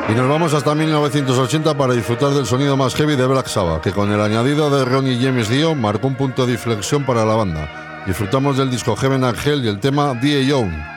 Y nos vamos hasta 1980 para disfrutar del sonido más heavy de Black Sabbath, que con el añadido de Ronnie James Dio marcó un punto de inflexión para la banda. Disfrutamos del disco Heaven and Hell y el tema The Young.